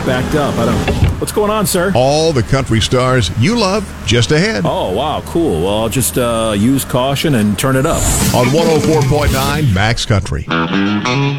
backed up. What's going on, sir? All the country stars you love just ahead. Oh, wow, cool. Well, I'll just use caution and turn it up. On 104.9 Max Country.